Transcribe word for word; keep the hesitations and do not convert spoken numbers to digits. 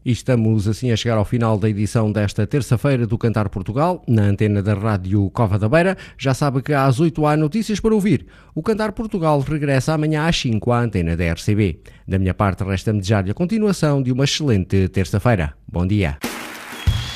E estamos assim a chegar ao final da edição desta terça-feira do Cantar Portugal, na antena da Rádio Cova da Beira. Já sabe que às oito há notícias para ouvir. O Cantar Portugal regressa amanhã às cinco à antena da R C B. Da minha parte, resta-me desejar-lhe a continuação de uma excelente terça-feira. Bom dia.